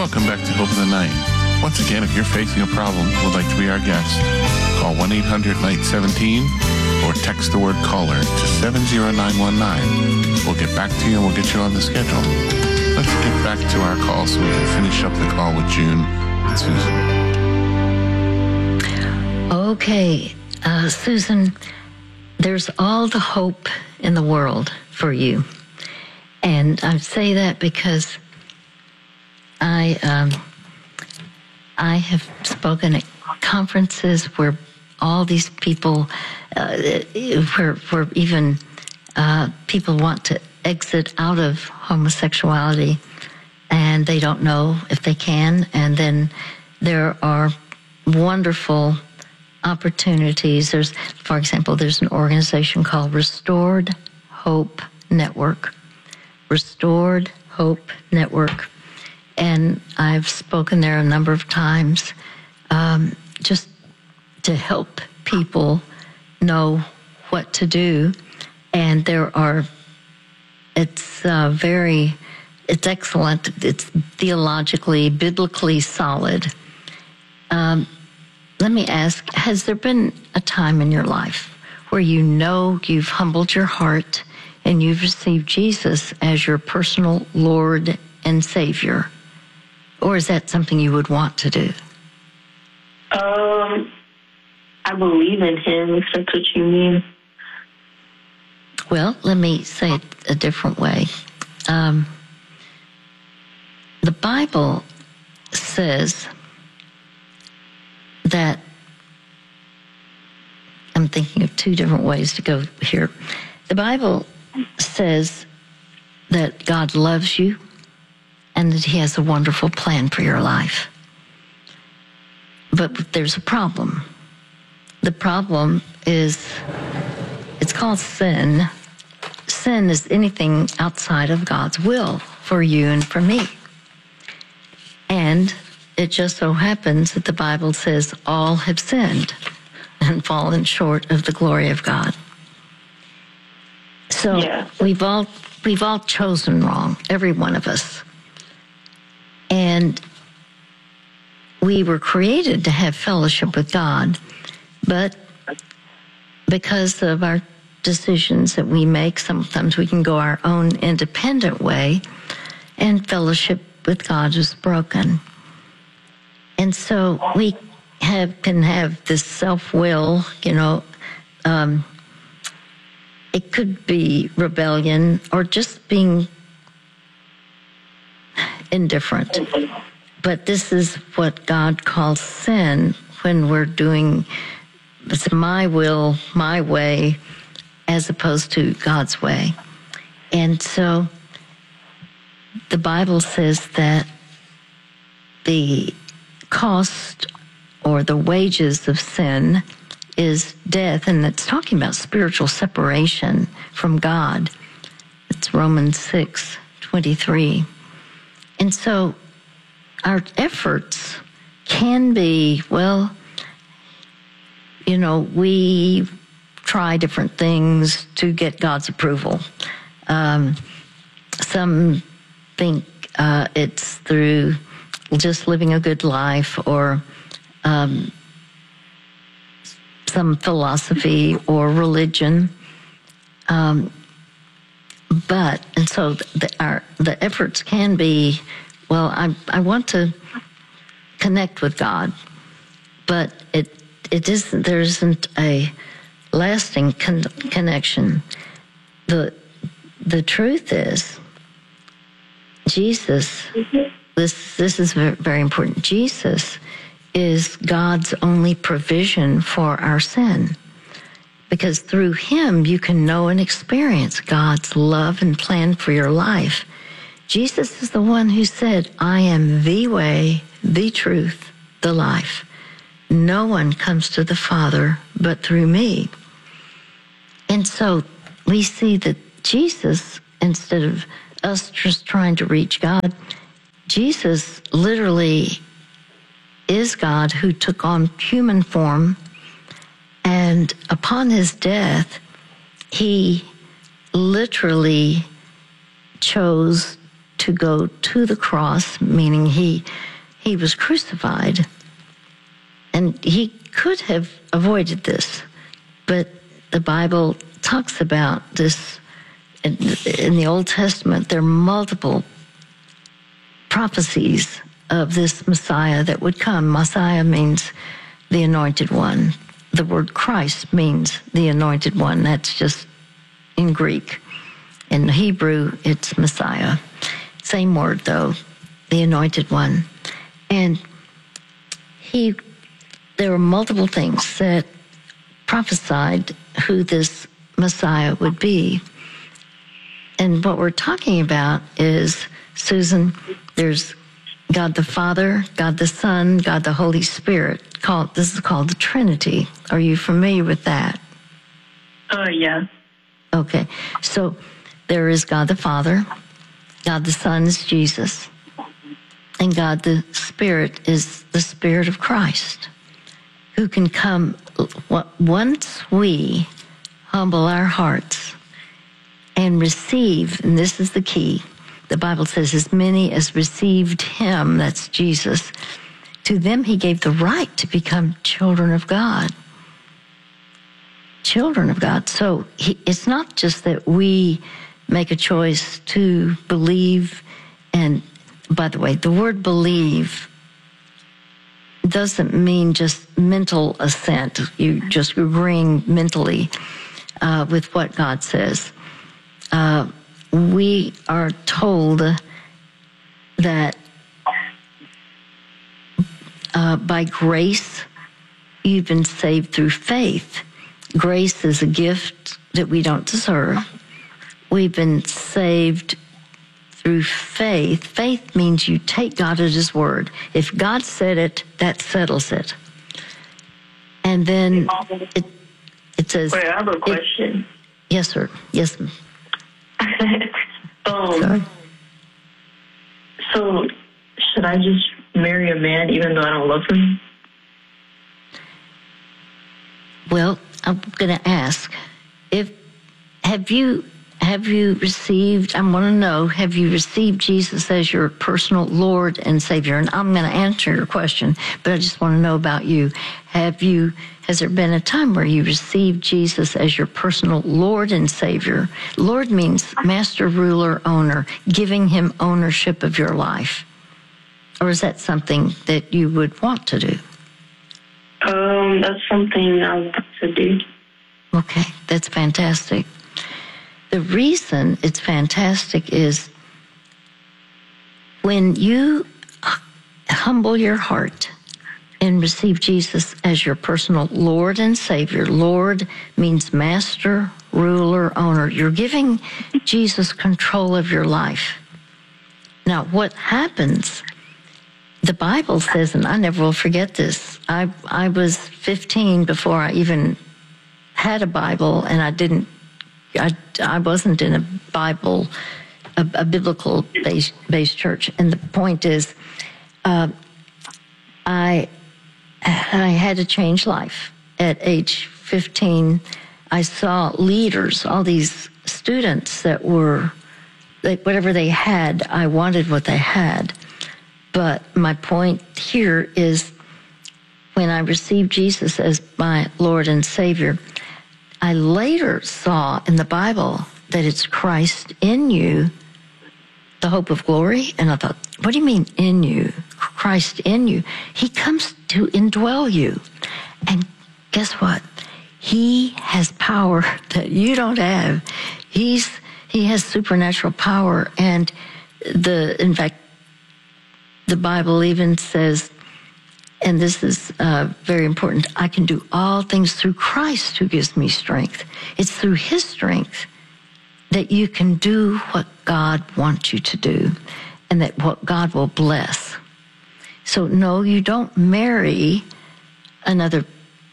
Welcome back to Hope in the Night. Once again, if you're facing a problem and would like to be our guest, call 1-800-NIGHT-17 or text the word caller to 70919. We'll get back to you and we'll get you on the schedule. Let's get back to our call so we can finish up the call with June and Susan. Okay, Susan, there's all the hope in the world for you. And I say that because I have spoken at conferences where all these people, where even people want to exit out of homosexuality and they don't know if they can. And then there are wonderful opportunities. For example, there's an organization called Restored Hope Network. Restored Hope Network. And I've spoken there a number of times just to help people know what to do. And it's excellent. It's theologically, biblically solid. Let me ask, has there been a time in your life where you know you've humbled your heart and you've received Jesus as your personal Lord and Savior? Or is that something you would want to do? I believe in him, if that's what you mean. Well, let me say it a different way. The Bible says that, I'm thinking of two different ways to go here. The Bible says that God loves you and that he has a wonderful plan for your life. But there's a problem. The problem is, it's called sin. Sin is anything outside of God's will for you and for me. And it just so happens that the Bible says all have sinned and fallen short of the glory of God. So we've all chosen wrong, every one of us. And we were created to have fellowship with God, but because of our decisions that we make, sometimes we can go our own independent way, and fellowship with God is broken. And so we can have this self-will, it could be rebellion or just being indifferent. But this is what God calls sin when we're doing, it's my will, my way, as opposed to God's way. And so the Bible says that the cost or the wages of sin is death, and it's talking about spiritual separation from God. It's Romans 6:23. And so our efforts can be, we try different things to get God's approval. Some think it's through just living a good life or some philosophy or religion. And so the efforts can be, I want to connect with God, but there isn't a lasting connection. The truth is, Jesus, this is very important. Jesus is God's only provision for our sin, because through him you can know and experience God's love and plan for your life. Jesus is the one who said, I am the way, the truth, the life. No one comes to the Father but through me. And so we see that Jesus, instead of us just trying to reach God, Jesus literally is God who took on human form, and upon his death, he literally chose to go to the cross, meaning he was crucified. And he could have avoided this, but the Bible talks about this in the Old Testament. There are multiple prophecies of this Messiah that would come. Messiah means the anointed one. The word Christ means the anointed one. That's just in Greek. In Hebrew, it's Messiah. Same word, though, the anointed one. And there were multiple things that prophesied who this Messiah would be. And what we're talking about is, Susan, there's God the Father, God the Son, God the Holy Spirit. This is called the Trinity. Are you familiar with that? Yeah. Okay. So there is God the Father, God the Son is Jesus, and God the Spirit is the Spirit of Christ, who can come once we humble our hearts and receive, and this is the key. The Bible says, as many as received him, that's Jesus, to them he gave the right to become children of God. Children of God. So it's not just that we make a choice to believe. And by the way, the word believe doesn't mean just mental assent. You just agreeing mentally with what God says. We are told that by grace, you've been saved through faith. Grace is a gift that we don't deserve. We've been saved through faith. Faith means you take God at his word. If God said it, that settles it. And then it says... Wait, I have a question. Yes, sir. Yes, ma'am. So should I just marry a man even though I don't love him? Well, I'm going to ask, have you received, I want to know, have you received Jesus as your personal Lord and Savior? And I'm going to answer your question, but I just want to know about you. Has there been a time where you received Jesus as your personal Lord and Savior? Lord means master, ruler, owner, giving him ownership of your life. Or is that something that you would want to do? That's something I want to do. Okay, that's fantastic. The reason it's fantastic is when you humble your heart and receive Jesus as your personal Lord and Savior. Lord means master, ruler, owner. You're giving Jesus control of your life. Now, what happens, the Bible says, and I never will forget this, I was 15 before I even had a Bible, and I wasn't in a biblical based church. And the point is, I had to change life. At age 15, I saw leaders, all these students that were, whatever they had, I wanted what they had. But my point here is, when I received Jesus as my Lord and Savior, I later saw in the Bible that it's Christ in you, the hope of glory. And I thought, what do you mean in you? Christ in you. He comes to indwell you. And guess what? He has power that you don't have. He has supernatural power. And in fact, the Bible even says, and this is very important, I can do all things through Christ who gives me strength. It's through his strength that you can do what God wants you to do, and that what God will bless. So no, you don't marry another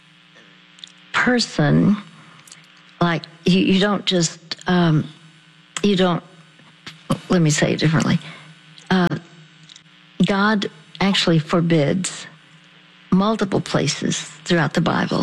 person. Like you don't just, you don't, let me say it differently. God actually forbids multiple places throughout the Bible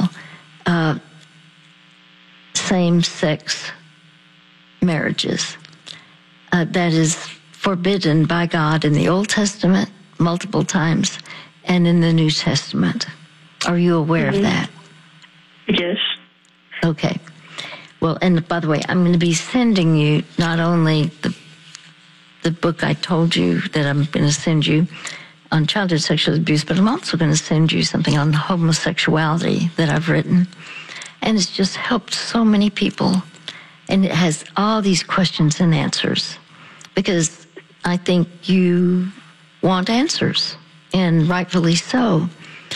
same-sex marriages. That is forbidden by God in the Old Testament multiple times and in the New Testament. Are you aware of that? Yes. Okay. Well, and by the way, I'm going to be sending you not only the book I told you that I'm going to send you on childhood sexual abuse, but I'm also going to send you something on homosexuality that I've written. And it's just helped so many people. And it has all these questions and answers because I think you want answers, and rightfully so.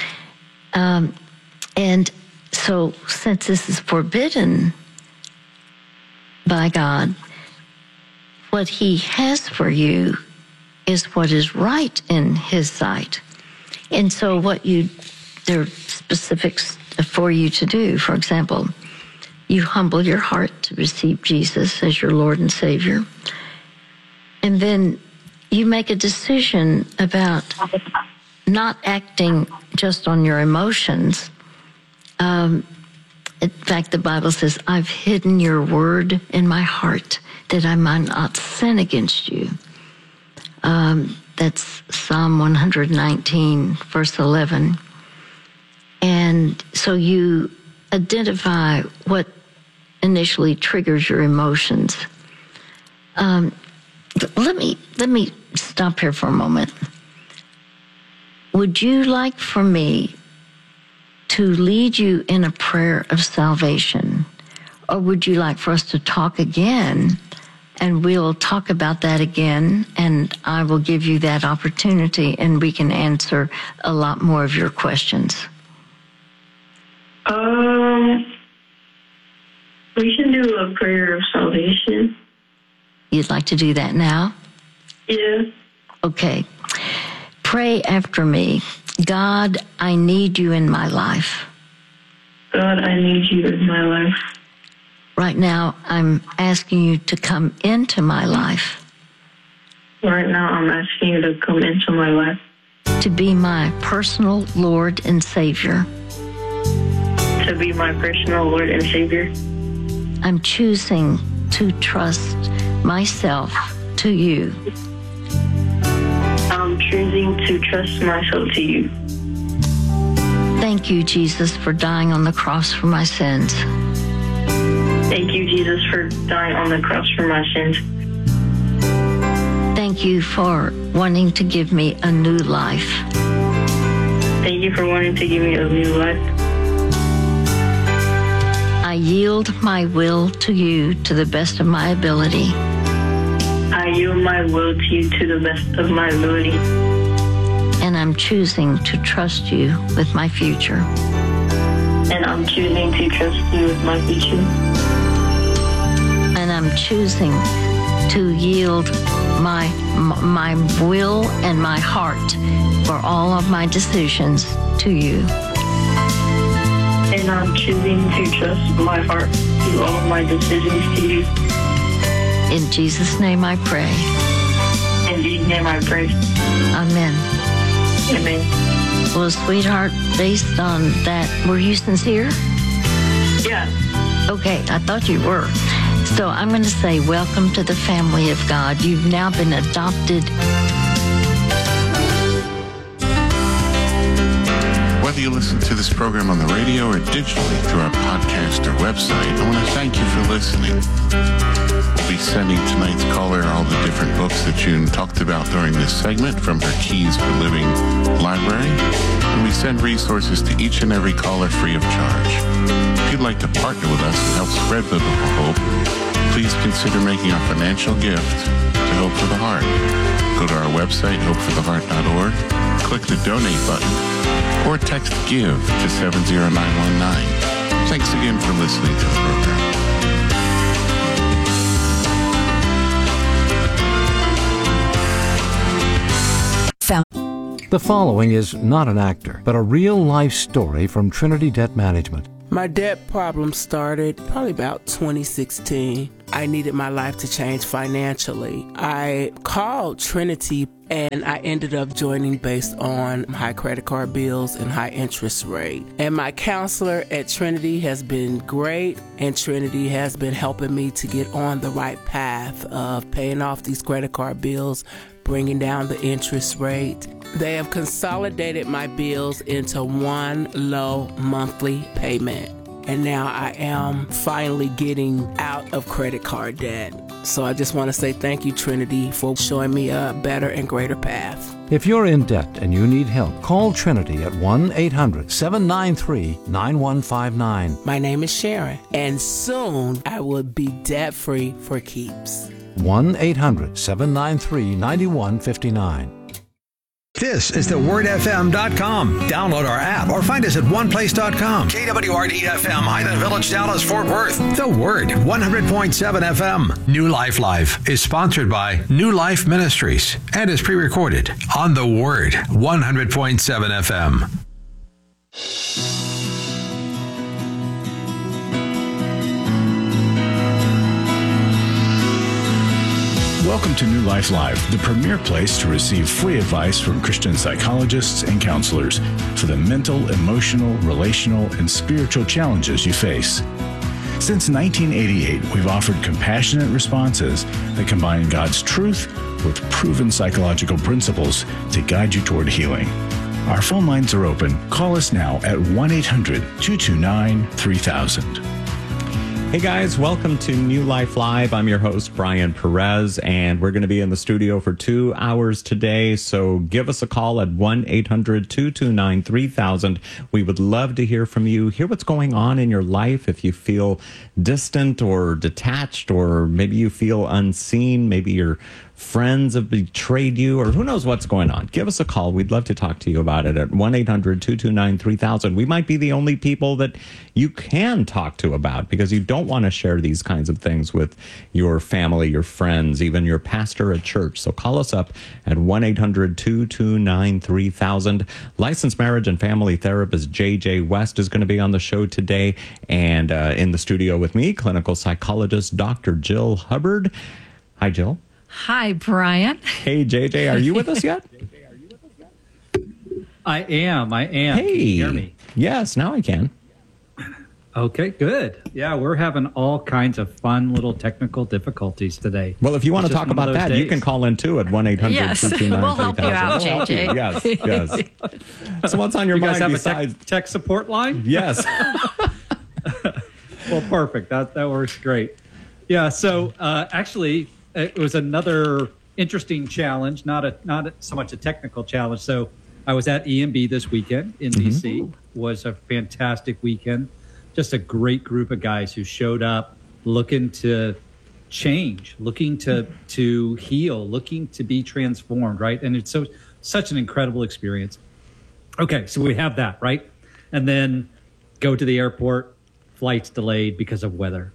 And so since this is forbidden by God, what he has for you is what is right in his sight. And so there are specifics for you to do. For example, you humble your heart to receive Jesus as your Lord and Savior. And then you make a decision about not acting just on your emotions. In fact, the Bible says, I've hidden your word in my heart that I might not sin against you. That's Psalm 119, verse 11. And so you identify what initially triggers your emotions. Let me stop here for a moment. Would you like for me to lead you in a prayer of salvation? Or would you like for us to talk again? And we'll talk about that again, and I will give you that opportunity, and we can answer a lot more of your questions. We can do a prayer of salvation. You'd like to do that now? Yeah. Okay. Pray after me. God, I need you in my life. God, I need you in my life. Right now, I'm asking you to come into my life. Right now, I'm asking you to come into my life. To be my personal Lord and Savior. To be my personal Lord and Savior. I'm choosing to trust myself to you. I'm choosing to trust myself to you. Thank you, Jesus, for dying on the cross for my sins. Thank you, Jesus, for dying on the cross for my sins. Thank you for wanting to give me a new life. Thank you for wanting to give me a new life. I yield my will to you to the best of my ability. I yield my will to you to the best of my ability. And I'm choosing to trust you with my future. And I'm choosing to trust you with my future. And I'm choosing to yield my will and my heart for all of my decisions to you. And I'm choosing to trust my heart to all of my decisions to you. In Jesus' name I pray. In Jesus' name I pray. Amen. Amen. Well, sweetheart, based on that, were you sincere? Yeah. Okay, I thought you were. So I'm going to say welcome to the family of God. You've now been adopted. Whether you listen to this program on the radio or digitally through our podcast or website, I want to thank you for listening. We'll be sending tonight's caller all the different books that June talked about during this segment from her Keys for Living library, and we send resources to each and every caller free of charge. If you'd like to partner with us and help spread biblical hope, please consider making a financial gift to Hope for the Heart. Go to our website, hopefortheheart.org, click the donate button, or text GIVE to 70919. Thanks again for listening to the program. The following is not an actor, but a real-life story from Trinity Debt Management. My debt problem started probably about 2016. I needed my life to change financially. I called Trinity And I ended up joining based on high credit card bills and high interest rate. And my counselor at Trinity has been great, and Trinity has been helping me to get on the right path of paying off these credit card bills, bringing down the interest rate. They have consolidated my bills into one low monthly payment. And now I am finally getting out of credit card debt. So I just want to say thank you, Trinity, for showing me a better and greater path. If you're in debt and you need help, call Trinity at 1-800-793-9159. My name is Sharon, and soon I will be debt-free for keeps. 1-800-793-9159. This is thewordfm.com. Download our app or find us at oneplace.com. KWRD FM, Highland Village, Dallas, Fort Worth. The Word, 100.7 FM. New Life Live is sponsored by New Life Ministries and is pre-recorded on The Word, 100.7 FM. Welcome to New Life Live, the premier place to receive free advice from Christian psychologists and counselors for the mental, emotional, relational, and spiritual challenges you face. Since 1988, we've offered compassionate responses that combine God's truth with proven psychological principles to guide you toward healing. Our phone lines are open. Call us now at 1-800-229-3000. Hey guys, welcome to New Life Live. I'm your host, Brian Perez, and we're going to be in the studio for 2 hours today. So give us a call at 1-800-229-3000. We would love to hear from you, hear what's going on in your life. If you feel distant or detached, or maybe you feel unseen, maybe your friends have betrayed you, or who knows what's going on. Give us a call. We'd love to talk to you about it at 1-800-229-3000. We might be the only people that you can talk to about, because you don't want to share these kinds of things with your family, your friends, even your pastor at church. So call us up at 1-800-229-3000. Licensed marriage and family therapist J.J. West is going to be on the show today. And in the studio with me, clinical psychologist Dr. Jill Hubbard. Hi, Jill. Hi, Brian. Hey, JJ, are you with us yet? I am. Hey. Can you hear me? Yes, now I can. Okay, good. Yeah, we're having all kinds of fun little technical difficulties today. Well, if you want to talk about that, you can call in too at 1-800-229-3000. Yes, we'll help you out, JJ. Yes. So what's on your mind guys besides... have a tech support line? Yes. Well, perfect. That works great. Yeah, so actually... it was another interesting challenge, not so much a technical challenge. So I was at EMB this weekend in DC. Was a fantastic weekend. Just a great group of guys who showed up looking to change, looking to heal, looking to be transformed, right? And it's such an incredible experience. Okay, so we have that, right? And then go to the airport, flight's delayed because of weather.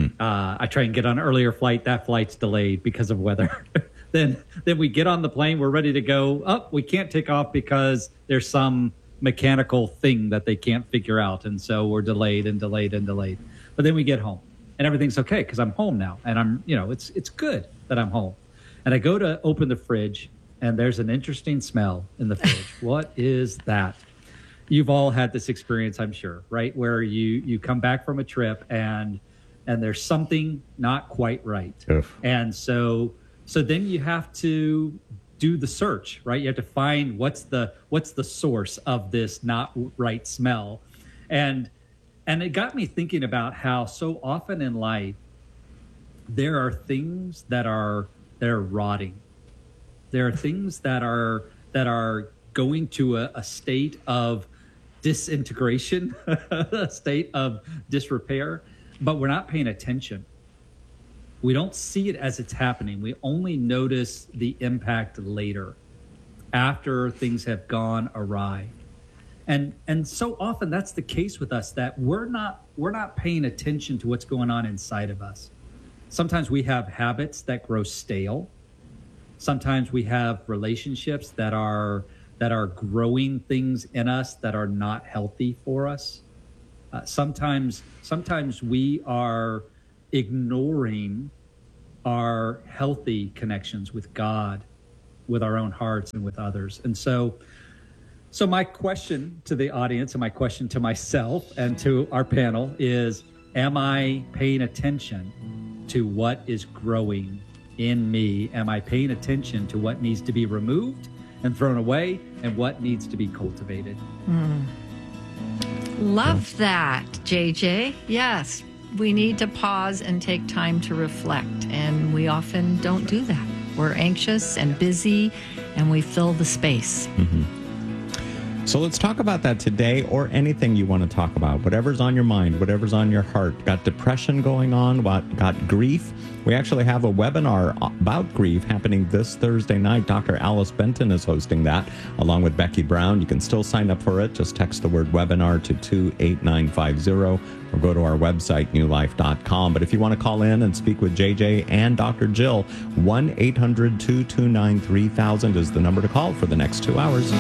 I try and get on an earlier flight. That flight's delayed because of weather. Then we get on the plane. We're ready to go. Oh, we can't take off because there's some mechanical thing that they can't figure out. And so we're delayed. But then we get home and everything's okay because I'm home now. And I'm, it's good that I'm home. And I go to open the fridge and there's an interesting smell in the fridge. What is that? You've all had this experience, I'm sure, right? Where you come back from a trip and there's something not quite right. Oof. And so then you have to do the search, right? You have to find what's the source of this not right smell. And it got me thinking about how so often in life there are things that are rotting. There are things that are going to a state of disintegration, a state of disrepair. But we're not paying attention. We don't see it as it's happening. We only notice the impact later, after things have gone awry. And so often that's the case with us, that we're not paying attention to what's going on inside of us. Sometimes we have habits that grow stale. Sometimes we have relationships that are growing things in us that are not healthy for us. Sometimes we are ignoring our healthy connections with God with our own hearts and with others. And so my question to the audience and my question to myself and to our panel is, am I paying attention to what is growing in me? Am I paying attention to what needs to be removed and thrown away and what needs to be cultivated? Love that, JJ. Yes, we need to pause and take time to reflect, and we often don't do that. We're anxious and busy, and we fill the space. So let's talk about that today, or anything you want to talk about. Whatever's on your mind, whatever's on your heart. Got depression going on? Got grief? We actually have a webinar about grief happening this Thursday night. Dr. Alice Benton is hosting that, along with Becky Brown. You can still sign up for it. Just text the word webinar to 28950 or go to our website, newlife.com. But if you want to call in and speak with JJ and Dr. Jill, 1-800-229-3000 is the number to call for the next 2 hours.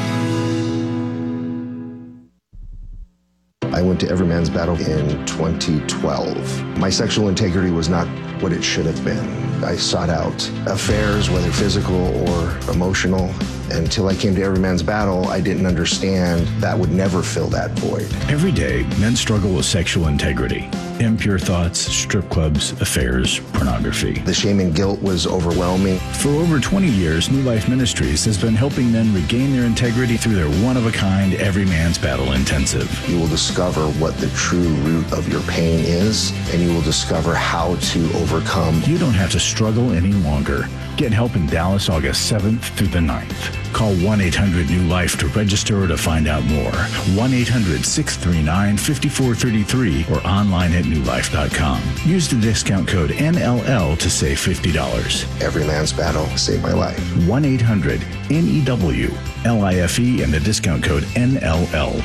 I went to Every Man's Battle in 2012. My sexual integrity was not what it should have been. I sought out affairs, whether physical or emotional. Until I came to Every Man's Battle, I didn't understand that would never fill that void. Every day, men struggle with sexual integrity. Impure thoughts, strip clubs, affairs, pornography. The shame and guilt was overwhelming. For over 20 years, New Life Ministries has been helping men regain their integrity through their one-of-a-kind Every Man's Battle Intensive. You will discover what the true root of your pain is, and you will discover how to overcome. You don't have to struggle any longer. Get help in Dallas August 7th through the 9th. Call 1-800-NEW-LIFE to register or to find out more. 1-800-639-5433 or online at newlife.com. Use the discount code NLL to save $50. Every Man's Battle saved my life. 1-800-NEW-LIFE and the discount code NLL.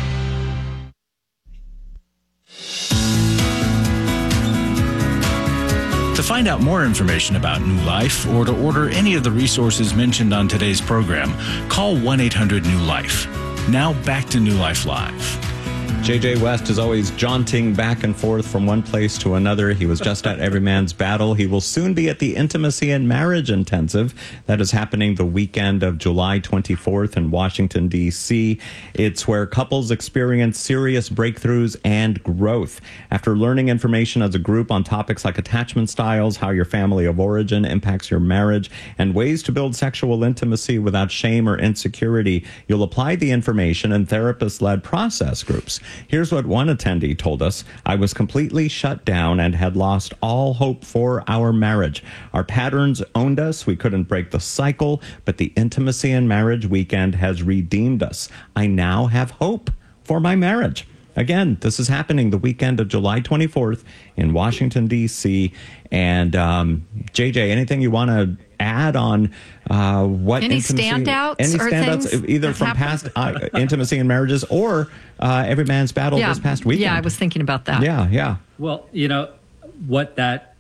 To find out more information about New Life or to order any of the resources mentioned on today's program, call 1-800-NEW-LIFE. Now back to New Life Live. JJ West is always jaunting back and forth from one place to another. He was just at Every Man's Battle. He will soon be at the Intimacy and Marriage Intensive that is happening the weekend of July 24th in Washington, D.C. It's where couples experience serious breakthroughs and growth. After learning information as a group on topics like attachment styles, how your family of origin impacts your marriage, and ways to build sexual intimacy without shame or insecurity, you'll apply the information in therapist-led process groups. Here's what one attendee told us. I was completely shut down and had lost all hope for our marriage. Our patterns owned us. We couldn't break the cycle, but the Intimacy and Marriage Weekend has redeemed us. I now have hope for my marriage. Again, this is happening the weekend of July 24th in Washington, D.C. And JJ, anything you want to add on what any intimacy, standouts? Any or standouts, things either from past intimacy and marriages or Every Man's Battle this past weekend? Yeah, I was thinking about that. Yeah. Well, you know, what that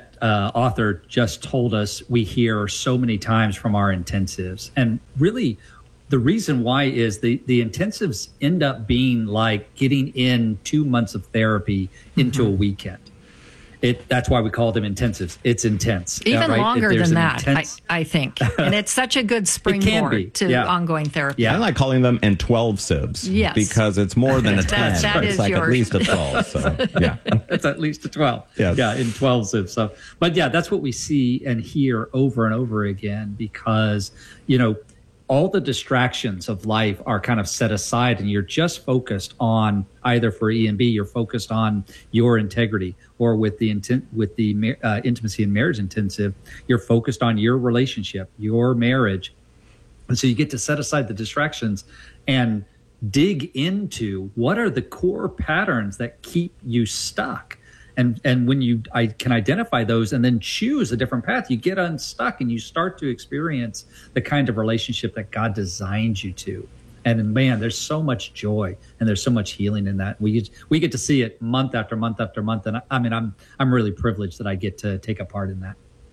author just told us, we hear so many times from our intensives. And really, the reason why is the intensives end up being like getting in 2 months of therapy into a weekend. That's why we call them intensives. It's intense. Even right? longer than that, I think. And it's such a good springboard to ongoing therapy. Yeah, I like calling them in 12 sibs. Yes. Because it's more than a 10. That it's is like yours. at least a 12. So, yeah. It's at least a 12. Yes. Yeah, in 12 sibs. So, but yeah, that's what we see and hear over and over again because, you know, all the distractions of life are kind of set aside and you're just focused on either for E&B, you're focused on your integrity, or with the Intimacy and Marriage Intensive, you're focused on your relationship, your marriage. And so you get to set aside the distractions and dig into what are the core patterns that keep you stuck. And when I can identify those and then choose a different path, you get unstuck and you start to experience the kind of relationship that God designed you to. And man, there's so much joy and there's so much healing in that. We get to see it month after month after month. And I mean, I'm really privileged that I get to take a part in that.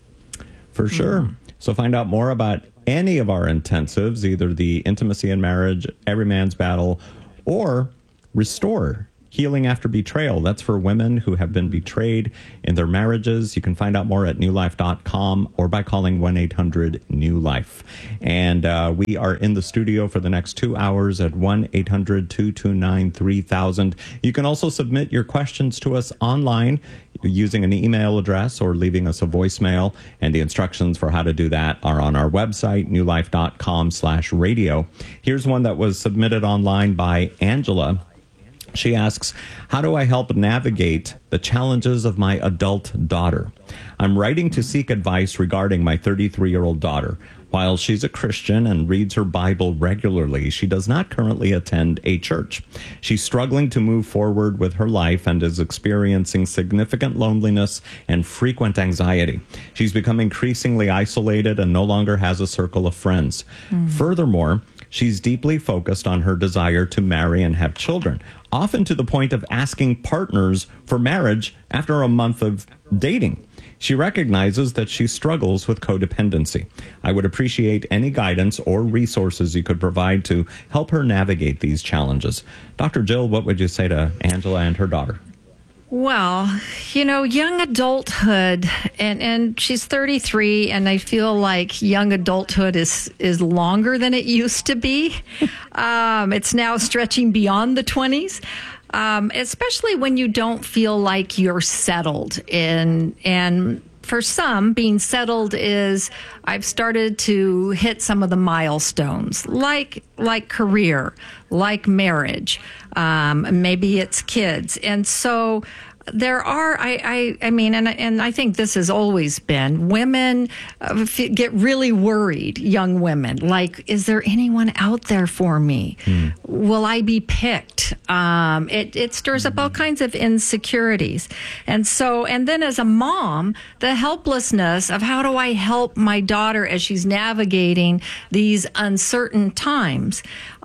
For sure. So find out more about any of our intensives, either the Intimacy and Marriage, Every Man's Battle, or Restore Healing After Betrayal. That's for women who have been betrayed in their marriages. You can find out more at newlife.com or by calling 1-800-NEW-LIFE. And we are in the studio for the next 2 hours at 1-800-229-3000. You can also submit your questions to us online using an email address or leaving us a voicemail. And the instructions for how to do that are on our website, newlife.com/radio. Here's one that was submitted online by Angela. She asks, how do I help navigate the challenges of my adult daughter? I'm writing to seek advice regarding my 33-year-old daughter. While she's a Christian and reads her Bible regularly, she does not currently attend a church. She's struggling to move forward with her life and is experiencing significant loneliness and frequent anxiety. She's become increasingly isolated and no longer has a circle of friends. Furthermore, she's deeply focused on her desire to marry and have children, often to the point of asking partners for marriage after a month of dating. She recognizes that she struggles with codependency. I would appreciate any guidance or resources you could provide to help her navigate these challenges. Dr. Jill, what would you say to Angela and her daughter? Well, young adulthood, and she's 33, and I feel like young adulthood is longer than it used to be. It's now stretching beyond the 20s. Especially when you don't feel like you're settled. And for some, being settled is I've started to hit some of the milestones, like career, like marriage, maybe it's kids. And so there are, I mean, and I think this has always been, women get really worried, young women, like, is there anyone out there for me? Will I be picked? It stirs up all kinds of insecurities. And then as a mom, the helplessness of how do I help my daughter as she's navigating these uncertain times?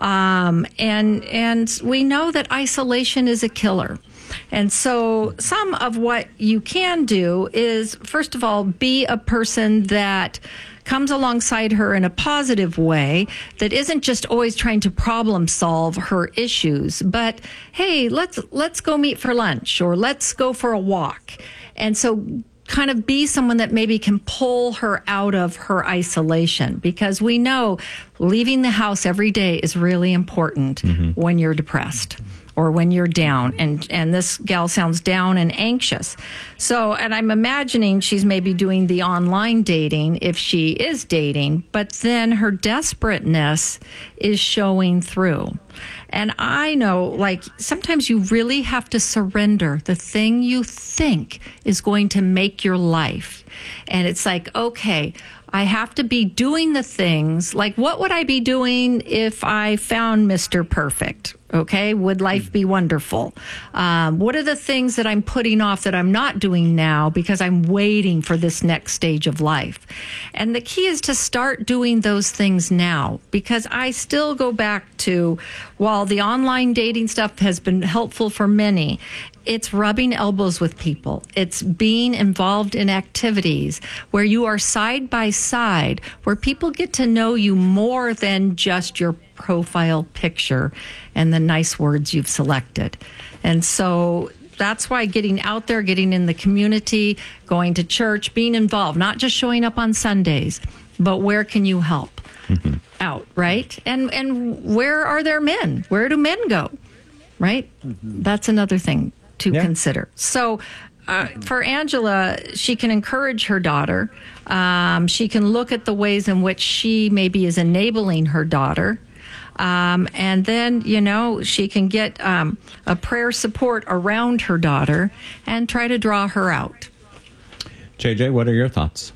And we know that isolation is a killer. And so some of what you can do is, first of all, be a person that comes alongside her in a positive way, that isn't just always trying to problem solve her issues, but, hey, let's go meet for lunch, or let's go for a walk. And so kind of be someone that maybe can pull her out of her isolation, because we know leaving the house every day is really important when you're depressed or when you're down. And this gal sounds down and anxious. So, and I'm imagining she's maybe doing the online dating if she is dating, but then her desperateness is showing through. And I know, like, sometimes you really have to surrender the thing you think is going to make your life. And it's like, okay, I have to be doing the things, like, what would I be doing if I found Mr. Perfect? Okay, would life be wonderful? What are the things that I'm putting off that I'm not doing now because I'm waiting for this next stage of life? And the key is to start doing those things now, because I still go back to, while the online dating stuff has been helpful for many, it's rubbing elbows with people. It's being involved in activities where you are side by side, where people get to know you more than just your profile picture and the nice words you've selected. And so that's why getting out there, getting in the community, going to church, being involved, not just showing up on Sundays, but where can you help out, right? And where are there men? Where do men go, right? That's another thing to consider. So for Angela, she can encourage her daughter. She can look at the ways in which she maybe is enabling her daughter. And then, she can get a prayer support around her daughter and try to draw her out. JJ, what are your thoughts?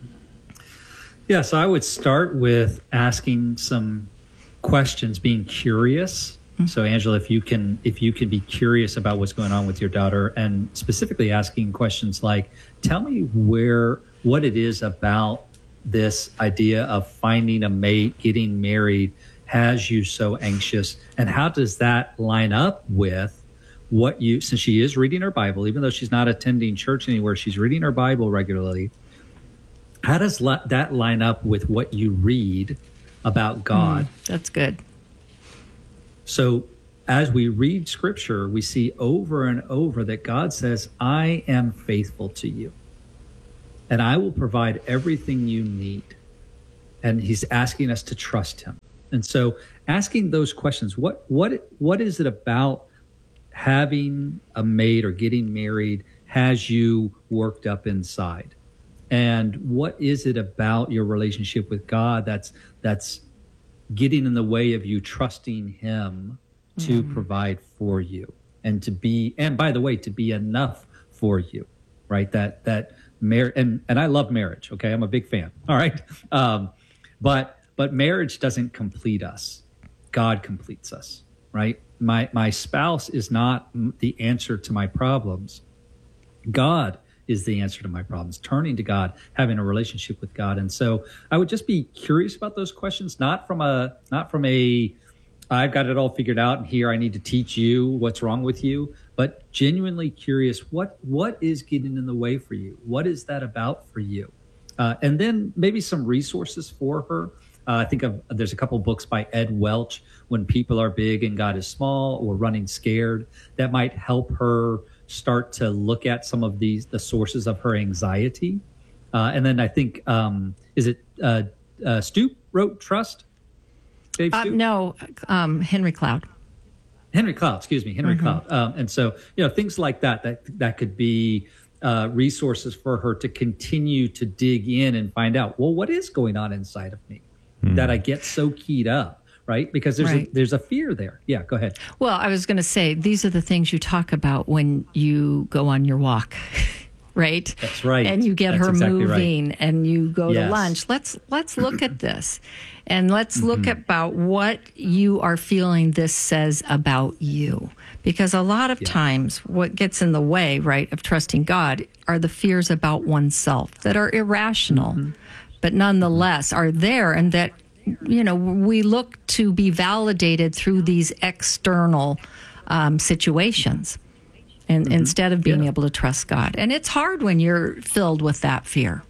Yes, I would start with asking some questions, being curious. So, Angela, if you can be curious about what's going on with your daughter, and specifically asking questions like, tell me what it is about this idea of finding a mate, getting married, has you so anxious, and how does that line up with what since she is reading her Bible, even though she's not attending church anywhere, she's reading her Bible regularly. How does that line up with what you read about God? That's good. So as we read scripture, we see over and over that God says, I am faithful to you and I will provide everything you need. And he's asking us to trust him. And so asking those questions, what is it about having a mate or getting married has you worked up inside? And what is it about your relationship with God that's getting in the way of you trusting him to provide for you and to be, and by the way, to be enough for you, right? That marriage, and I love marriage. Okay. I'm a big fan. All right. But marriage doesn't complete us. God completes us, right? My spouse is not the answer to my problems. God is the answer to my problems. Turning to God, having a relationship with God. And so I would just be curious about those questions, not from a I've got it all figured out and here I need to teach you what's wrong with you, but genuinely curious, what is getting in the way for you? What is that about for you? And then maybe some resources for her. I think there's a couple books by Ed Welch, When People Are Big and God is Small, or Running Scared, that might help her start to look at some of the sources of her anxiety. And then I think, Stoop wrote Trust? Dave Stoop? No, Henry Cloud. Henry Cloud. And so, things like that could be resources for her to continue to dig in and find out, well, what is going on inside of me that I get so keyed up, right? Because there's a fear there. Yeah, go ahead. Well, I was going to say, these are the things you talk about when you go on your walk, right? That's right. And you get her exactly moving and you go Yes. to lunch. Let's look at this. And let's look about what you are feeling this says about you. Because a lot of times what gets in the way, right, of trusting God are the fears about oneself that are irrational, but nonetheless are there, and that, we look to be validated through these external situations and instead of being able to trust God. And it's hard when you're filled with that fear.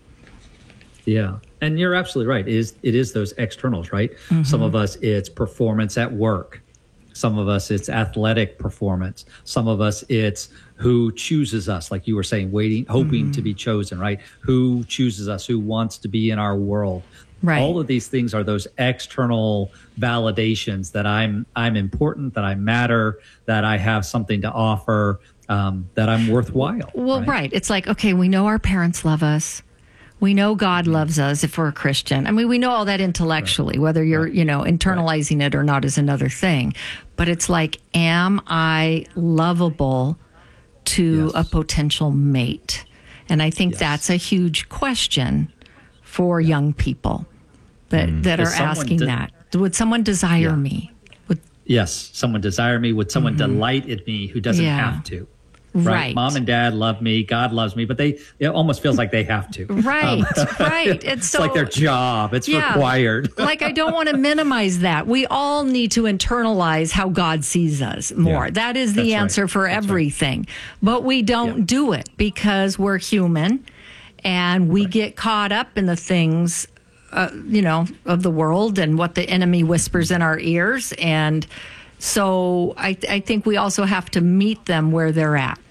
Yeah. And you're absolutely right. It is those externals, right? Some of us, it's performance at work. Some of us, it's athletic performance. Some of us, it's who chooses us, like you were saying, hoping to be chosen, right? Who chooses us, who wants to be in our world. Right. All of these things are those external validations that I'm important, that I matter, that I have something to offer, that I'm worthwhile. Well, right. It's like, okay, we know our parents love us. We know God loves us if we're a Christian. I mean, we know all that intellectually, whether you're, internalizing it or not is another thing. But it's like, am I lovable to a potential mate? And I think that's a huge question for young people that are asking that. Would someone desire me? Yes, someone desire me. Would someone delight in me who doesn't have to? Right. Mom and dad love me. God loves me, but it almost feels like they have to. Right. It's like their job. It's required. Like, I don't want to minimize that. We all need to internalize how God sees us more. Yeah. That is the answer for everything. But we don't do it because we're human and we get caught up in the things, of the world and what the enemy whispers in our ears. And so I think we also have to meet them where they're at.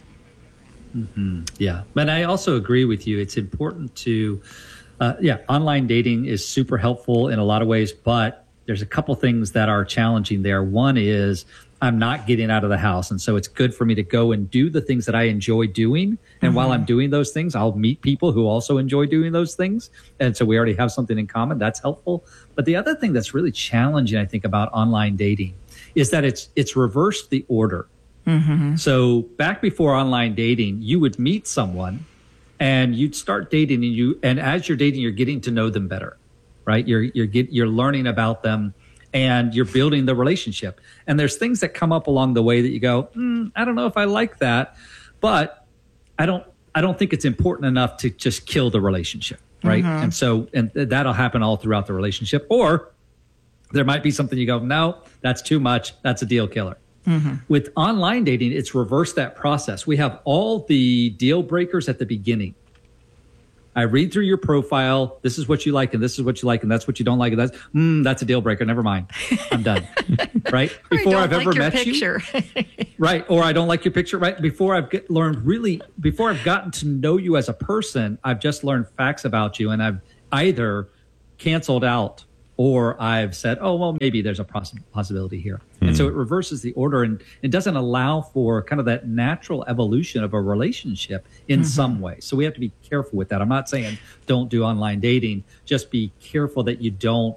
Yeah. But I also agree with you. It's important to, online dating is super helpful in a lot of ways, but there's a couple things that are challenging there. One is I'm not getting out of the house. And so it's good for me to go and do the things that I enjoy doing. And while I'm doing those things, I'll meet people who also enjoy doing those things. And so we already have something in common. That's helpful. But the other thing that's really challenging, I think, about online dating is that it's reversed the order. So back before online dating, you would meet someone and you'd start dating and as you're dating, you're getting to know them better, right? You're learning about them and you're building the relationship. And there's things that come up along the way that you go, I don't know if I like that, but I don't think it's important enough to just kill the relationship, right? And that'll happen all throughout the relationship. Or there might be something you go, no, that's too much. That's a deal killer. With online dating, it's reversed that process. We have all the deal breakers at the beginning. I read through your profile. This is what you like, and this is what you like, and that's what you don't like, and that's a deal breaker. Never mind. I'm done. Right? Before I've ever met you. Right. Or I don't like your picture. Right. Before I've gotten to know you as a person, I've just learned facts about you, and I've either canceled out or I've said, oh, well, maybe there's a possibility here. And so it reverses the order and it doesn't allow for kind of that natural evolution of a relationship in some way. So we have to be careful with that. I'm not saying don't do online dating. Just be careful that you don't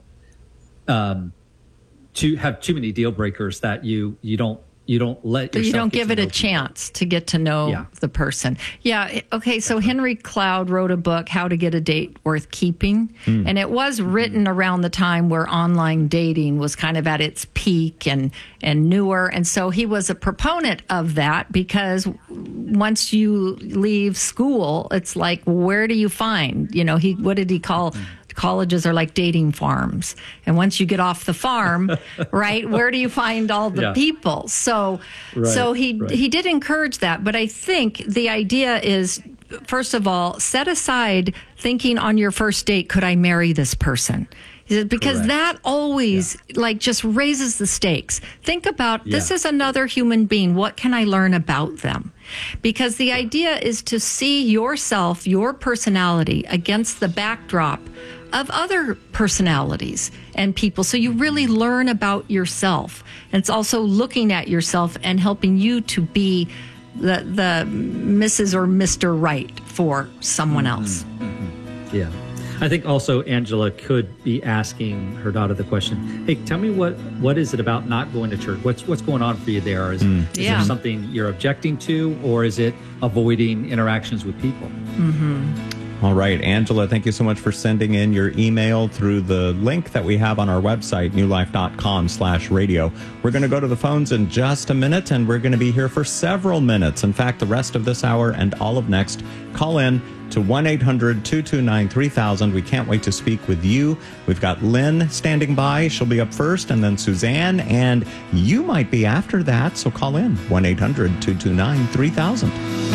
to have too many deal breakers that you don't let yourself. You don't give it a chance to get to know the person. Yeah. Okay. So Henry Cloud wrote a book, How to Get a Date Worth Keeping. And it was written around the time where online dating was kind of at its peak and newer. And so he was a proponent of that because once you leave school, it's like, where do you find, what did he call colleges are like dating farms. And once you get off the farm, right, where do you find all the people? So he did encourage that. But I think the idea is, first of all, set aside thinking on your first date, could I marry this person? Because that always just raises the stakes. Think about this is another human being. What can I learn about them? Because the idea is to see yourself, your personality against the backdrop of other personalities and people. So you really learn about yourself. And it's also looking at yourself and helping you to be the Mrs. or Mr. Right for someone else. Yeah. I think also Angela could be asking her daughter the question, hey, tell me what is it about not going to church? What's going on for you there? Is there something you're objecting to, or is it avoiding interactions with people? All right, Angela, thank you so much for sending in your email through the link that we have on our website, newlife.com/radio. We're going to go to the phones in just a minute, and we're going to be here for several minutes. In fact, the rest of this hour and all of next, call in to 1-800-229-3000. We can't wait to speak with you. We've got Lynn standing by. She'll be up first, and then Suzanne, and you might be after that, so call in, 1-800-229-3000.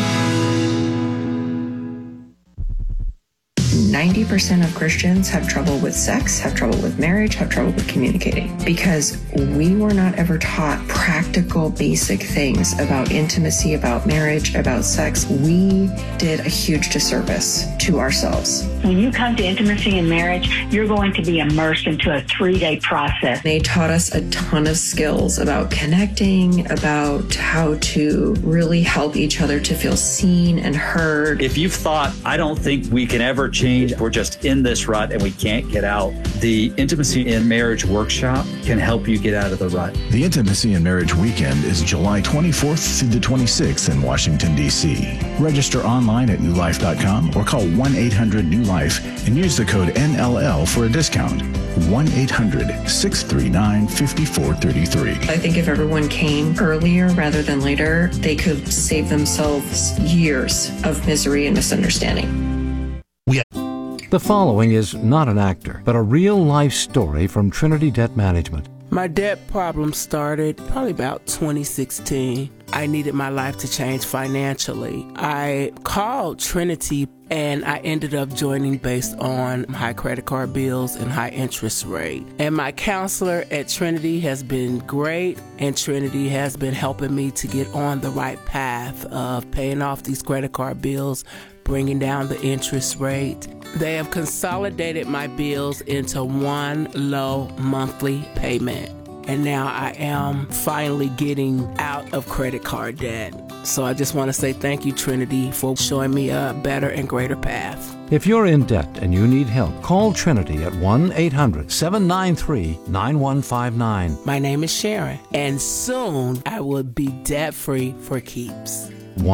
90% of Christians have trouble with sex, have trouble with marriage, have trouble with communicating because we were not ever taught practical, basic things about intimacy, about marriage, about sex. We did a huge disservice to ourselves. When you come to intimacy and marriage, you're going to be immersed into a 3-day process. They taught us a ton of skills about connecting, about how to really help each other to feel seen and heard. If you've thought, I don't think we can ever change, we're just in this rut and we can't get out, the Intimacy in Marriage Workshop can help you get out of the rut. The Intimacy in Marriage Weekend is July 24th through the 26th in Washington, D.C. Register online at newlife.com or call 1-800-NEW-LIFE and use the code NLL for a discount. 1-800-639-5433. I think if everyone came earlier rather than later, they could save themselves years of misery and misunderstanding. The following is not an actor, but a real-life story from Trinity Debt Management. My debt problem started probably about 2016. I needed my life to change financially. I called Trinity and I ended up joining based on high credit card bills and high interest rate. And my counselor at Trinity has been great, and Trinity has been helping me to get on the right path of paying off these credit card bills, bringing down the interest rate. They have consolidated my bills into one low monthly payment. And now I am finally getting out of credit card debt. So I just want to say thank you, Trinity, for showing me a better and greater path. If you're in debt and you need help, call Trinity at 1-800-793-9159. My name is Sharon, and soon I will be debt-free for keeps.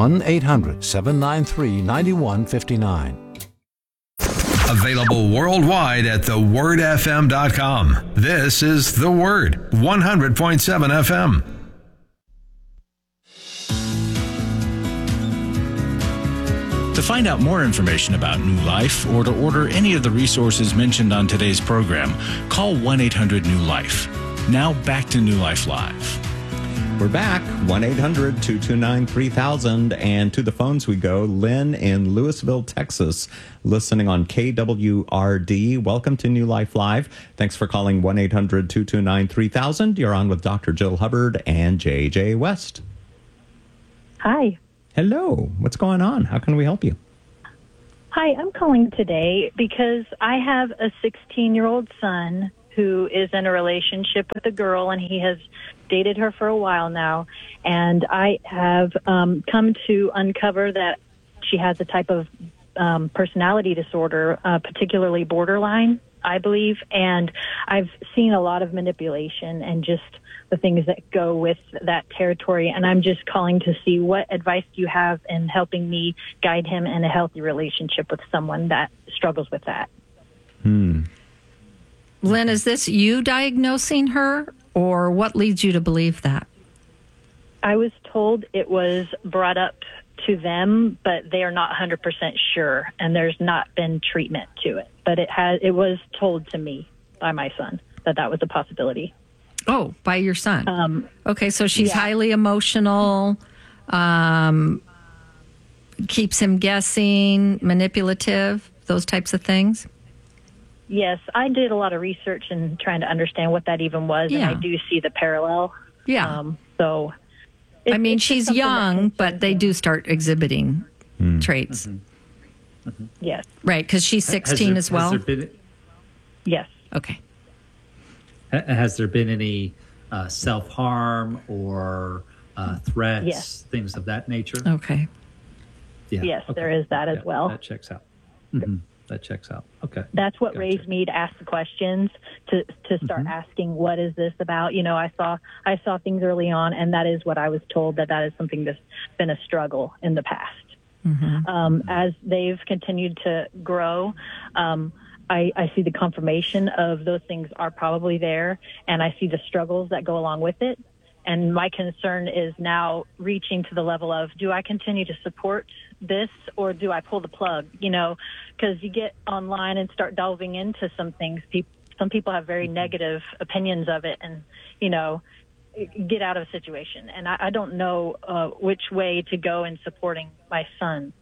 1-800-793-9159. Available worldwide at thewordfm.com. This is The Word, 100.7 FM. To find out more information about New Life or to order any of the resources mentioned on today's program, call 1-800-NEW-LIFE. Now back to New Life Live. We're back. 1-800-229-3000. And to the phones we go. Lynn in Louisville, Texas, listening on KWRD. Welcome to New Life Live. Thanks for calling 1-800-229-3000. You're on with Dr. Jill Hubbard and JJ West. Hi. Hello. What's going on? How can we help you? Hi, I'm calling today because I have a 16-year-old son who is in a relationship with a girl, and he has dated her for a while now. And I have come to uncover that she has a type of personality disorder, particularly borderline, I believe. And I've seen a lot of manipulation and just the things that go with that territory. And I'm just calling to see what advice you have in helping me guide him in a healthy relationship with someone that struggles with that. Lynn, is this you diagnosing her, or what leads you to believe that? I was told it was brought up to them, but they are not 100% sure, and there's not been treatment to it. But it was told to me by my son that was a possibility. Oh, by your son. Okay, so she's highly emotional, keeps him guessing, manipulative, those types of things? Yes, I did a lot of research and trying to understand what that even was, and I do see the parallel. Yeah. So, I mean, she's young, but they do start exhibiting traits. Yes. Right, because she's 16 as well? Yes. Okay. Has there been any self-harm or threats, things of that nature? Okay. Yeah. Yes, there is that as well. That checks out. Mm-hmm. That checks out. Okay. That's what raised me to ask the questions, to start asking, what is this about? You know, I saw things early on, and that is what I was told, that is something that's been a struggle in the past. As they've continued to grow, I see the confirmation of those things are probably there, and I see the struggles that go along with it. And my concern is now reaching to the level of, do I continue to support this, or do I pull the plug? You know, because you get online and start delving into some things. Some people have very negative opinions of it, and, you know, get out of a situation. And I don't know which way to go in supporting my son.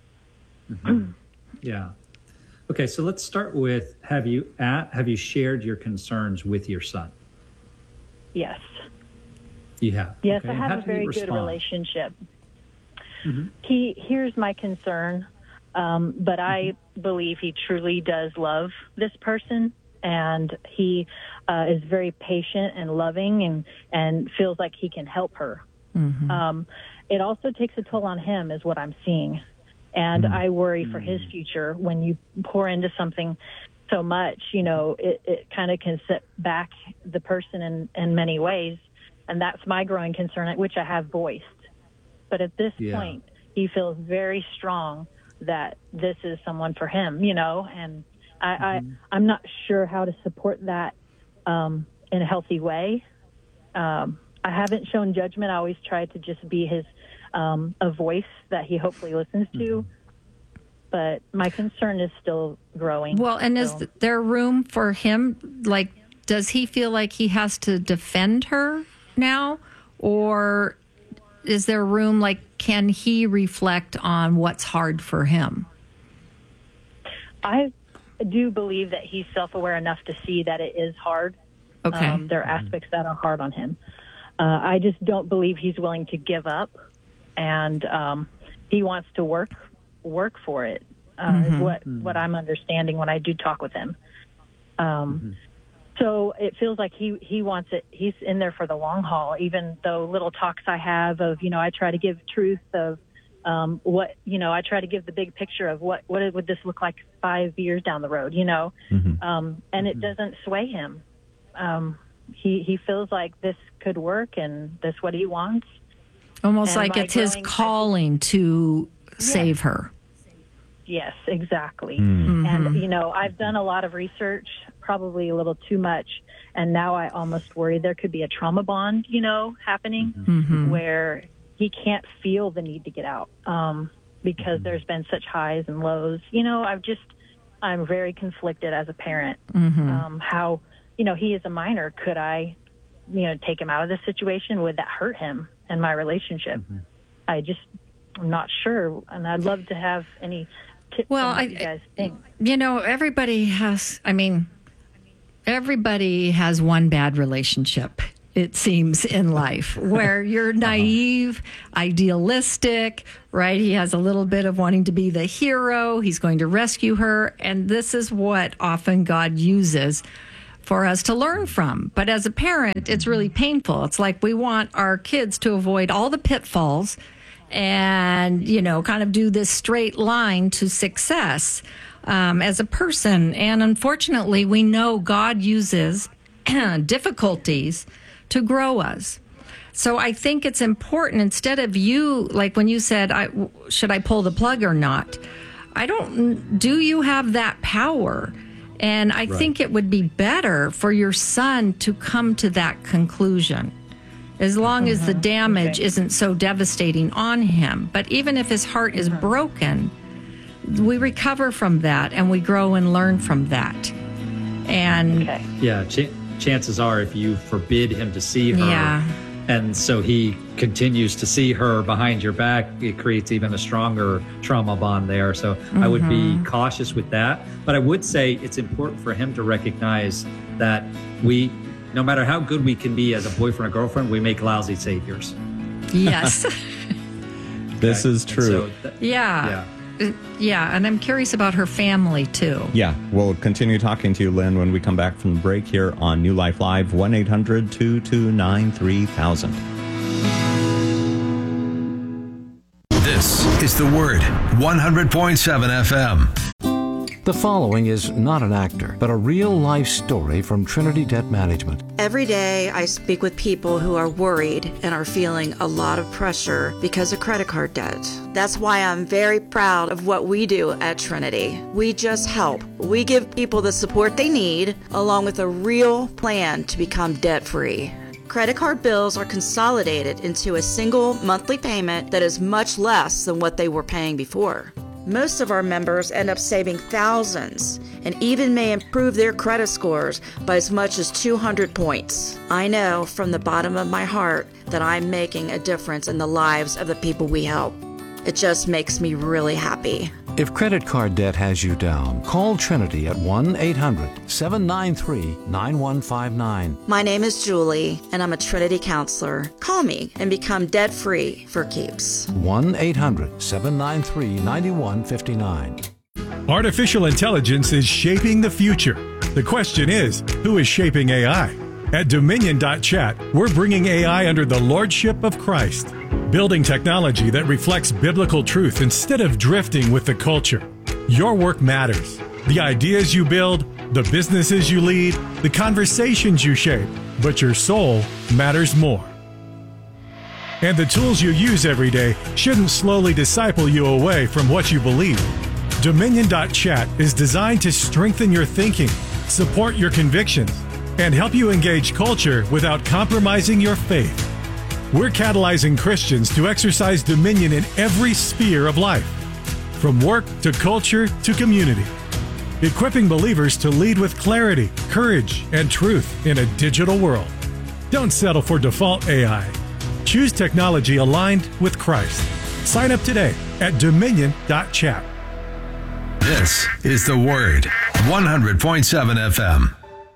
Yeah. Okay, so let's start with, have you shared your concerns with your son? Yes. You have? Yes, okay. I have a very good relationship. He hears my concern, but I believe he truly does love this person, and he is very patient and loving, and feels like he can help her. It also takes a toll on him, is what I'm seeing. And I worry for his future. When you pour into something so much, you know, it kind of can set back the person in many ways. And that's my growing concern, which I have voiced. But at this point, he feels very strong that this is someone for him, you know, and I'm not sure how to support that in a healthy way. I haven't shown judgment. I always try to just be his a voice that he hopefully listens to. But my concern is still growing. Well, and is there room for him? Like, does he feel like he has to defend her now? Or is there room, like, can he reflect on what's hard for him? I do believe that he's self-aware enough to see that it is hard. Okay. There are aspects that are hard on him. I just don't believe he's willing to give up, and he wants to work for it. Is what I'm understanding when I do talk with him. So it feels like he wants it. He's in there for the long haul, even though little talks I have of, you know, I try to give truth of what, you know, I try to give the big picture of what would this look like 5 years down the road, you know, and it doesn't sway him. He feels like this could work, and that's what he wants. Almost like it's his calling to save her. Yes, exactly. And, you know, I've done a lot of research, probably a little too much, and now I almost worry there could be a trauma bond, you know, happening where he can't feel the need to get out because there's been such highs and lows. You know, I'm very conflicted as a parent. How, you know, he is a minor. Could I take him out of the situation? Would that hurt him and my relationship? I'm not sure, and I'd love to have any tips on what you guys think. Everybody has one bad relationship, it seems, in life, where you're naive, idealistic, right? He has a little bit of wanting to be the hero. He's going to rescue her. And this is what often God uses for us to learn from. But as a parent, it's really painful. It's like we want our kids to avoid all the pitfalls and, kind of do this straight line to success as a person. And unfortunately, we know God uses difficulties to grow us. So I think it's important, instead of you, like when you said, should I pull the plug or not? Do you have that power? And I think it would be better for your son to come to that conclusion, as long as the damage isn't so devastating on him. But even if his heart is broken, we recover from that and we grow and learn from that. And chances are, if you forbid him to see her, and so he continues to see her behind your back, it creates even a stronger trauma bond there. So I would be cautious with that. But I would say it's important for him to recognize that no matter how good we can be as a boyfriend or girlfriend, we make lousy saviors. Yes. This is true. And I'm curious about her family, too. Yeah, we'll continue talking to you, Lynn, when we come back from the break here on New Life Live, 1-800-229-3000. This is The Word, 100.7 FM. The following is not an actor, but a real-life story from Trinity Debt Management. Every day I speak with people who are worried and are feeling a lot of pressure because of credit card debt. That's why I'm very proud of what we do at Trinity. We just help. We give people the support they need, along with a real plan to become debt-free. Credit card bills are consolidated into a single monthly payment that is much less than what they were paying before. Most of our members end up saving thousands and even may improve their credit scores by as much as 200 points. I know from the bottom of my heart that I'm making a difference in the lives of the people we help. It just makes me really happy. If credit card debt has you down, call Trinity at 1-800-793-9159. My name is Julie, and I'm a Trinity counselor. Call me and become debt-free for keeps. 1-800-793-9159. Artificial intelligence is shaping the future. The question is, who is shaping AI? At Dominion.chat, we're bringing AI under the lordship of Christ, building technology that reflects biblical truth instead of drifting with the culture. Your work matters. The ideas you build, the businesses you lead, the conversations you shape, but your soul matters more. And the tools you use every day shouldn't slowly disciple you away from what you believe. Dominion.chat is designed to strengthen your thinking, support your convictions, and help you engage culture without compromising your faith. We're catalyzing Christians to exercise dominion in every sphere of life, from work to culture to community, equipping believers to lead with clarity, courage, and truth in a digital world. Don't settle for default AI. Choose technology aligned with Christ. Sign up today at Dominion.chat. This is The Word, 100.7 FM.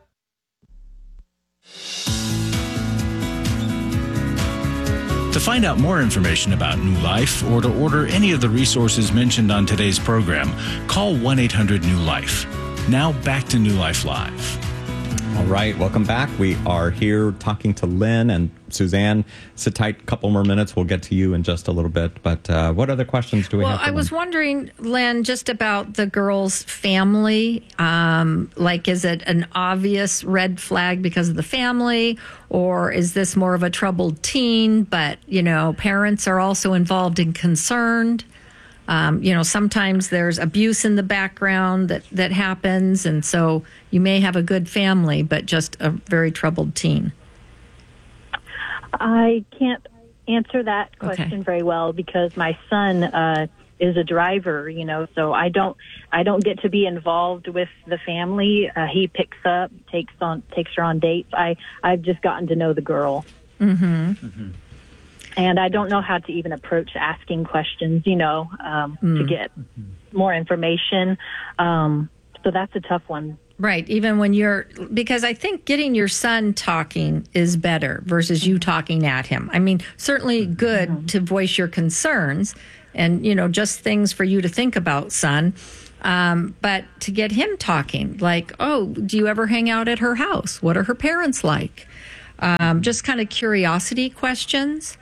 To find out more information about New Life or to order any of the resources mentioned on today's program, call 1-800-NEW-LIFE. Now back to New Life Live. All right, welcome back. We are here talking to Lynn and Suzanne. Sit tight, a couple more minutes. We'll get to you in just a little bit. But what other questions do we have? Well, I was wondering, Lynn, just about the girl's family. Is it an obvious red flag because of the family? Or is this more of a troubled teen, but, parents are also involved and concerned? Sometimes there's abuse in the background that happens, and so you may have a good family, but just a very troubled teen. I can't answer that question very well because my son is a driver, you know, so I don't get to be involved with the family. He picks up, takes her on dates. I've just gotten to know the girl. Mm-hmm. Mm-hmm. And I don't know how to even approach asking questions, you know, to get more information. So that's a tough one. Right. Even when because I think getting your son talking is better versus you talking at him. I mean, certainly good to voice your concerns and, you know, just things for you to think about, son. But to get him talking, like, oh, do you ever hang out at her house? What are her parents like? Just kind of curiosity questions.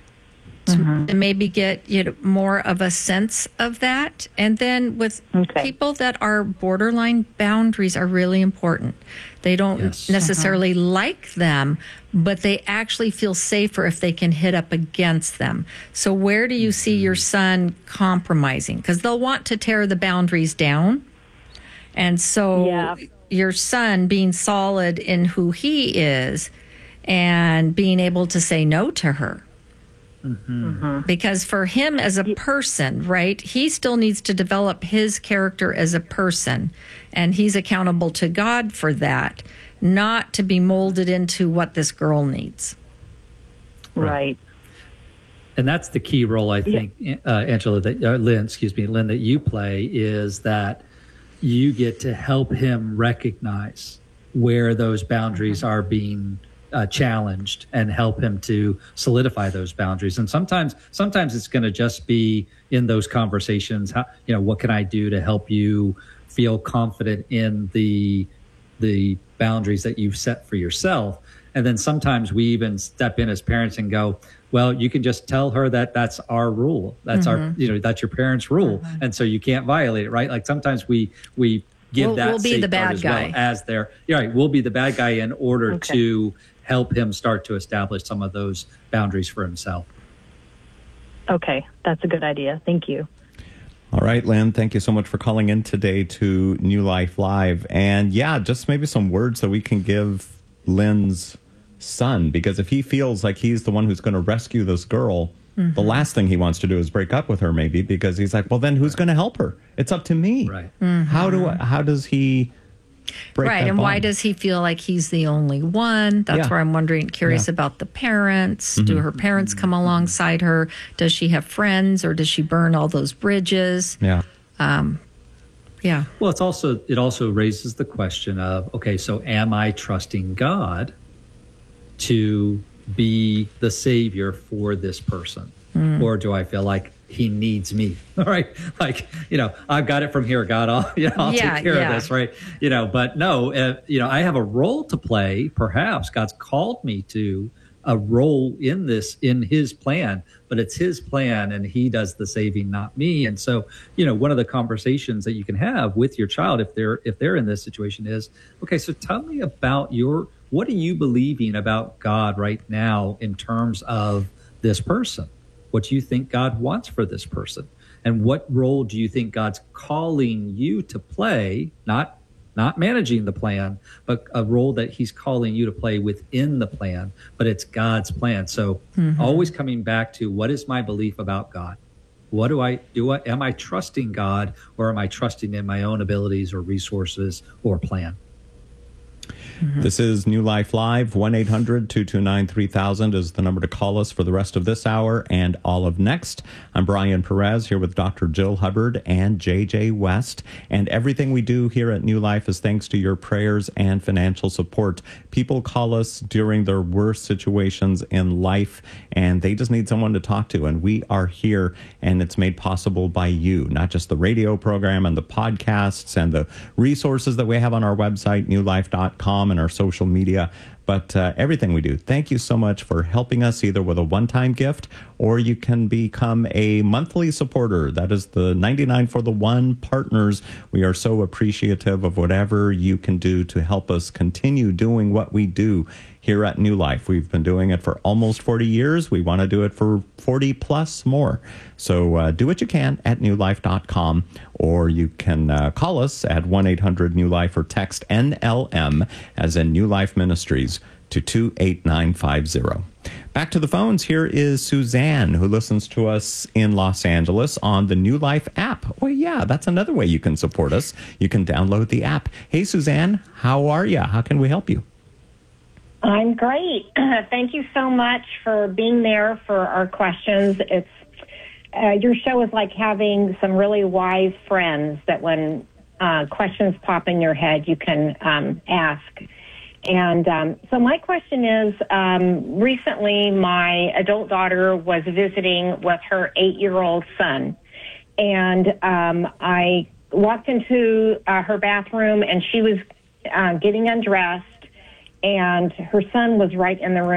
To maybe get more of a sense of that. And then with people that are borderline, boundaries are really important. They don't necessarily like them, but they actually feel safer if they can hit up against them. So where do you see your son compromising? Because they'll want to tear the boundaries down. And so your son being solid in who he is and being able to say no to her. Because for him as a person, right, he still needs to develop his character as a person, and he's accountable to God for that, not to be molded into what this girl needs. Right. And that's the key role, I think, Angela, Lynn, that you play, is that you get to help him recognize where those boundaries are being challenged and help him to solidify those boundaries. And sometimes it's going to just be in those conversations. How, you know, what can I do to help you feel confident in the boundaries that you've set for yourself? And then sometimes we even step in as parents and go, well, you can just tell her that that's our rule. That's our, you know, that's your parents' rule. And so you can't violate it, right? Like sometimes we give that we'll be the bad guy. Well as their, right. We'll be the bad guy in order to help him start to establish some of those boundaries for himself. Okay, that's a good idea. Thank you. All right, Lynn, thank you so much for calling in today to New Life Live. And just maybe some words that we can give Lynn's son, because if he feels like he's the one who's going to rescue this girl, the last thing he wants to do is break up with her, maybe, because he's like, well, then who's going to help her? It's up to me. Right. How does he break that and bond? why does he feel like he's the only one? That's where I'm curious about the parents. Do her parents come alongside her? Does she have friends, or does she burn all those bridges? Well, it also raises the question of, okay, so am I trusting God to be the savior for this person? Or do I feel like he needs me? All right. Like, you know, I've got it from here, God, I'll take care of this. Right. You know, but no, I have a role to play. Perhaps God's called me to a role in this, in his plan, but it's his plan and he does the saving, not me. And so, you know, one of the conversations that you can have with your child, if they're in this situation, is, okay, so tell me about what are you believing about God right now in terms of this person? What do you think God wants for this person? And what role do you think God's calling you to play? Not managing the plan, but a role that he's calling you to play within the plan, but it's God's plan. So always coming back to, what is my belief about God? What do I do? Am I trusting God, or am I trusting in my own abilities or resources or plan? This is New Life Live. 1-800-229-3000 is the number to call us for the rest of this hour and all of next. I'm Brian Perez here with Dr. Jill Hubbard and JJ West. And everything we do here at New Life is thanks to your prayers and financial support. People call us during their worst situations in life, and they just need someone to talk to. And we are here, and it's made possible by you, not just the radio program and the podcasts and the resources that we have on our website, newlife.com, and our social media, but everything we do. Thank you so much for helping us, either with a one-time gift, or you can become a monthly supporter. That is the 99 for the One partners. We are so appreciative of whatever you can do to help us continue doing what we do here at New Life. We've been doing it for almost 40 years. We want to do it for 40 plus more. So do what you can at newlife.com, or you can call us at 1-800-NEW-LIFE or text NLM, as in New Life Ministries, to 28950. Back to the phones. Here is Suzanne, who listens to us in Los Angeles on the New Life app. Well, yeah, that's another way you can support us. You can download the app. Hey, Suzanne, how are you? How can we help you? I'm great. Thank you so much for being there for our questions. It's your show is like having some really wise friends that when questions pop in your head, you can ask. And so my question is, recently my adult daughter was visiting with her 8-year-old son. And I walked into her bathroom, and she was getting undressed, and her son was right in the room.